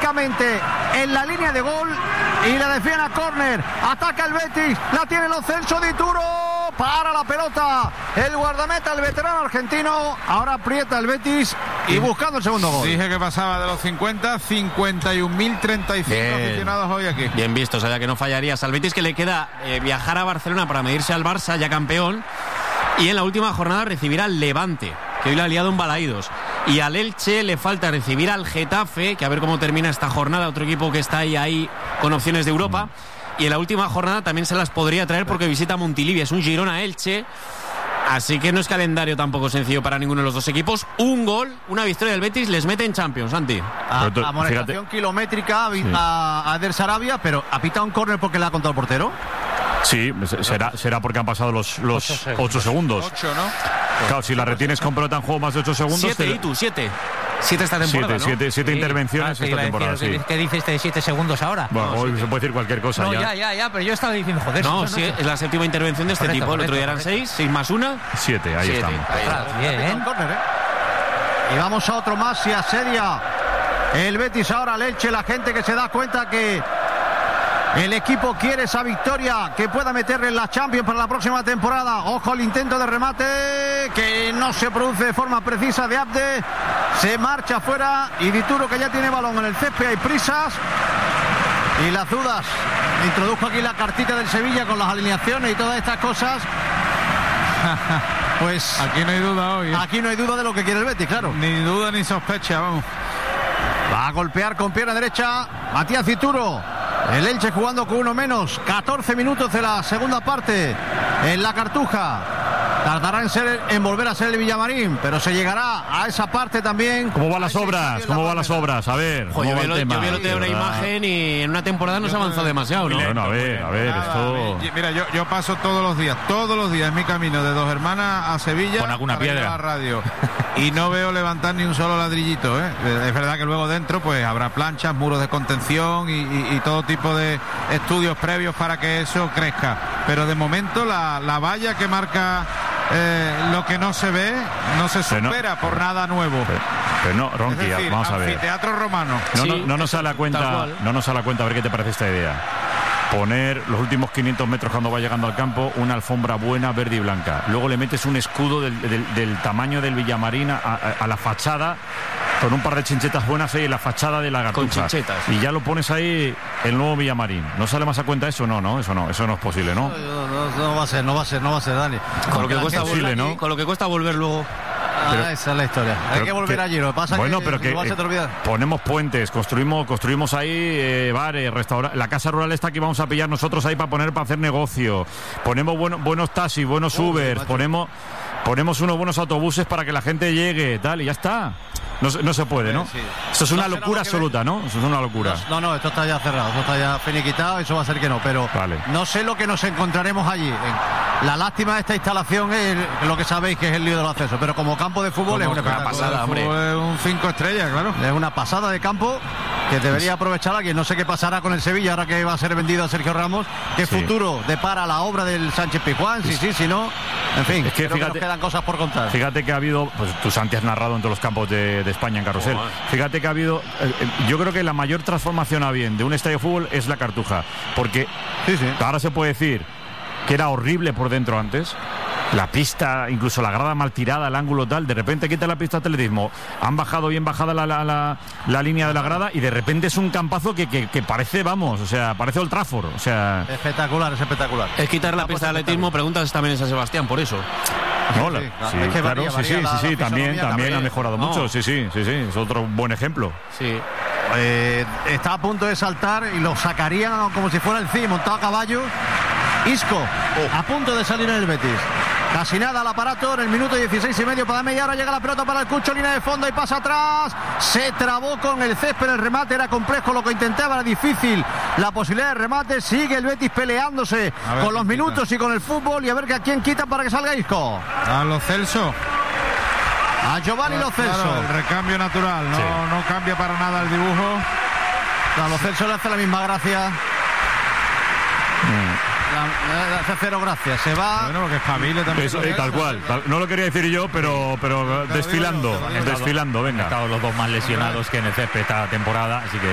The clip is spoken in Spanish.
prácticamente en la línea de gol y la defiende a córner. Ataca el Betis, la tiene Lo Celso, Dituro, para la pelota el guardameta, el veterano argentino. Ahora aprieta el Betis y buscando el segundo gol. Dije que pasaba de los 50, 51.035 aficionados hoy aquí. Bien visto, o sea, que no fallarías al Betis, que le queda viajar a Barcelona para medirse al Barça, ya campeón, y en la última jornada recibirá al Levante, que hoy le ha liado en Balaídos, y al Elche le falta recibir al Getafe, que a ver cómo termina esta jornada, otro equipo que está ahí con opciones de Europa, y en la última jornada también se las podría traer porque visita Montilivi, es un Girona-Elche. Así que no es calendario tampoco sencillo para ninguno de los dos equipos. Un gol, una victoria del Betis les mete en Champions, Santi. Amonestación kilométrica a Eder Sarabia, pero ¿ha pitado un córner porque le ha contado el portero? Sí, será porque han pasado los 8 segundos. 8, ¿no? Claro, si la retienes con pelota en juego más de 8 segundos... 7 esta temporada, ¿no? 7 intervenciones esta temporada, sí. ¿Qué dice este de 7 segundos ahora? Bueno, hoy se puede decir cualquier cosa. No, ya, pero yo estaba diciendo, joder. No, sí, es la séptima intervención de este tipo. El otro día eran 6 más 1. 7, ahí estamos. Bien, Y vamos a otro más y asedia el Betis ahora al Elche. La gente que se da cuenta que el equipo quiere esa victoria que pueda meterle en la Champions para la próxima temporada. Ojo al intento de remate que no se produce de forma precisa de Abde. Se marcha afuera y Dituro, que ya tiene balón en el césped, hay prisas. Y las dudas. Introdujo aquí la cartita del Sevilla con las alineaciones y todas estas cosas. Pues aquí no hay duda hoy. Aquí no hay duda de lo que quiere el Betis, claro. Ni duda ni sospecha, vamos. Va a golpear con pierna derecha Matías Dituro. El Elche jugando con uno menos. 14 minutos de la segunda parte en la Cartuja. Tardará en volver a ser el Villamarín, pero se llegará a esa parte también. ¿Cómo van las obras? ¿Cómo van las obras? A ver, yo vi el otro día una imagen y en una temporada no se avanzó demasiado, ¿no? Bueno, a ver, esto... Mira, yo paso todos los días en mi camino de Dos Hermanas a Sevilla. Con alguna piedra. A la radio. Y no veo levantar ni un solo ladrillito, ¿eh? Es verdad que luego dentro pues habrá planchas, muros de contención y todo tipo de estudios previos para que eso crezca. Pero de momento la valla que marca lo que no se ve no se supera por nada nuevo. Pero no, Ronqui, vamos a ver. Anfiteatro romano. No nos sale a cuenta, a ver qué te parece esta idea. Poner los últimos 500 metros cuando va llegando al campo una alfombra buena, verde y blanca. Luego le metes un escudo del tamaño del Villamarín a la fachada, con un par de chinchetas buenas ahí en la fachada de la Cartuja. Con chinchetas. Y ya lo pones ahí el nuevo Villamarín. ¿No sale más a cuenta eso? No es posible, ¿no? No va a ser, Dani. Con lo que cuesta volver, ¿no? Con lo que cuesta volver luego. Esa es la historia. Hay que volver allí. Lo que pasa que ponemos puentes, construimos ahí bares, restaurantes. La casa rural esta que vamos a pillar nosotros ahí para hacer negocio. Ponemos buenos taxis, buenos Ubers, ponemos unos buenos autobuses para que la gente llegue, tal, y ya está. No se puede, ¿no? Sí. Esto es una locura absoluta, ¿no? Eso es una locura. No, esto está ya cerrado, esto está ya finiquitado, eso va a ser que no, pero no sé lo que nos encontraremos allí. La lástima de esta instalación es lo que sabéis que es el lío de los accesos, pero como campo de fútbol es una pasada, hombre. Fue un 5 estrellas, claro. Es una pasada de campo que debería aprovechar alguien. No sé qué pasará con el Sevilla ahora que va a ser vendido a Sergio Ramos. ¿Qué futuro depara la obra del Sánchez Pizjuán? Si no, en fin, es que fíjate, nos quedan cosas por contar. Fíjate que ha habido, pues tú, Santi, has narrado en todos los campos de España en carrusel. Fíjate que ha habido, yo creo que la mayor transformación a bien de un estadio de fútbol es la Cartuja, porque ahora se puede decir que era horrible por dentro antes. La pista, incluso la grada mal tirada, el ángulo tal, de repente quita la pista de atletismo, han bajado bien bajada la línea de la grada y de repente es un campazo que parece, parece Old Trafford, o sea... Espectacular. Es quitar la pista de atletismo, preguntas también en San Sebastián, por eso. Sí, también ha mejorado mucho, sí, es otro buen ejemplo. Sí. Está a punto de saltar y lo sacarían como si fuera el CI montado a caballo. Isco, a punto de salir en el Betis. Casi nada al aparato en el minuto 16 y medio para media hora. Llega la pelota para el Cucho, línea de fondo y pasa atrás. Se trabó con el césped, el remate era complejo, lo que intentaba era difícil. La posibilidad de remate, sigue el Betis peleándose con los minutos y con el fútbol y a ver a quién quitan para que salga Isco. A Lo Celso. A Giovanni Lo Celso. Claro, el recambio natural, no cambia para nada el dibujo. A Lo Celso le hace la misma gracia. Hace cero gracias, se va. Bueno, que espabile también. Tal cual. No lo quería decir yo, pero desfilando, venga. Han estado los dos más lesionados que en el césped esta temporada, así que